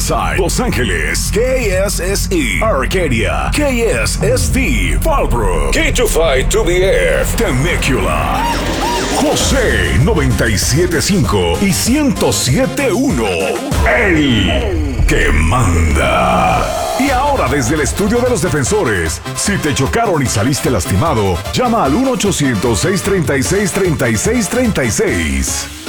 Riverside, Los Ángeles, KSSE, Arcadia, KSST, Fallbrook, K25 2BF, Temecula, José 97.5 y 107.1, el que manda. Y ahora desde el estudio de los defensores, si te chocaron y saliste lastimado, llama al 1-800-636-3636.